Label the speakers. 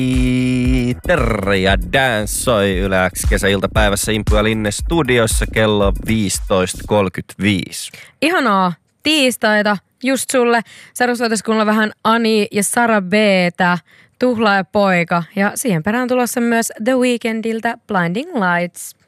Speaker 1: Terve ja Dance soi Yle X kesäiltapäivässä Impu ja Linne studiossa kello 15.35.
Speaker 2: Ihanaa tiistaita just sulle. Sä soitais kuulla vähän Ani ja Sara B:tä, Tuhlaaja poika. Ja siihen perään tulossa myös The Weekndiltä Blinding Lights.